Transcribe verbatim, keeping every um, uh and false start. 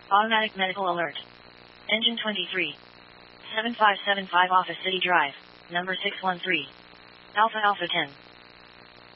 Automatic medical alert. Engine twenty-three. seven five seven five Office City Drive, number six one three. Alpha Alpha ten.